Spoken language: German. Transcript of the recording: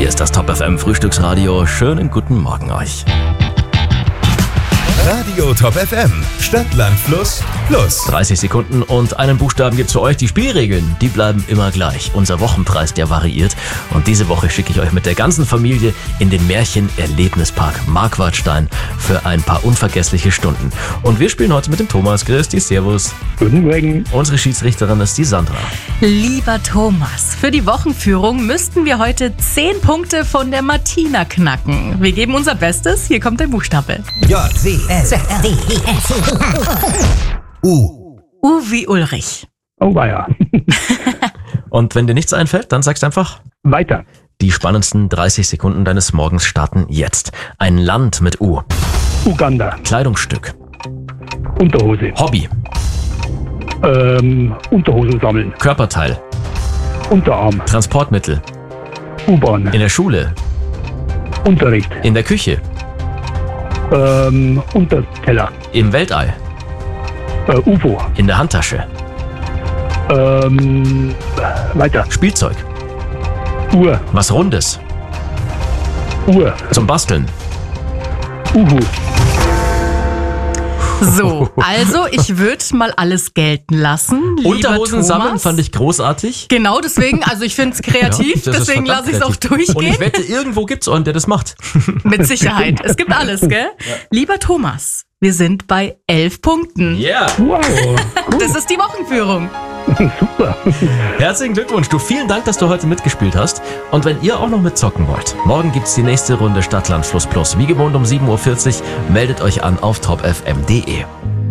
Hier ist das Top FM Frühstücksradio. Schönen guten Morgen euch. Radio Top FM. Stadt, Land, Fluss, Plus. 30 Sekunden und einen Buchstaben gibt es für euch. Die Spielregeln, die bleiben immer gleich. Unser Wochenpreis, der variiert. Und diese Woche schicke ich euch mit der ganzen Familie in den Märchen-Erlebnispark Marquardstein für ein paar unvergessliche Stunden. Und wir spielen heute mit dem Thomas. Grüß dich, servus. Guten Morgen. Unsere Schiedsrichterin ist die Sandra. Lieber Thomas, für die Wochenführung müssten wir heute 10 Punkte von der Martina knacken. Wir geben unser Bestes. Hier kommt der Buchstabe. J, C, S, D, E, S, U. U wie Ulrich. Oh, weia. Und wenn dir nichts einfällt, dann sagst einfach... Weiter. Die spannendsten 30 Sekunden deines Morgens starten jetzt. Ein Land mit U. Uganda. Kleidungsstück. Unterhose. Hobby. Unterhosen sammeln. Körperteil. Unterarm. Transportmittel. U-Bahn. In der Schule. Unterricht. In der Küche. Unterteller. Im Weltall. UFO. In der Handtasche. Weiter. Spielzeug. Uhr. Was Rundes. Uhr. Zum Basteln. Uhu. So, also ich würde mal alles gelten lassen. Lieber Unterhosen Thomas. sammeln fand ich großartig. Genau, deswegen, also ich finde es kreativ, Ja, das ist deswegen verdammt lasse ich es auch kreativ. Und ich durchgehen. wette, irgendwo gibt's einen, der das macht. Mit Sicherheit. Es gibt alles, gell? Lieber Thomas, wir sind bei 11 Punkten. Yeah. Wow. Das ist die Wochenführung. Super. Herzlichen Glückwunsch, du. Vielen Dank, dass du heute mitgespielt hast. Und wenn ihr auch noch mitzocken wollt, morgen gibt's die nächste Runde Stadt, Land, Fluss, Plus. Wie gewohnt um 7.40 Uhr. Meldet euch an auf topfm.de.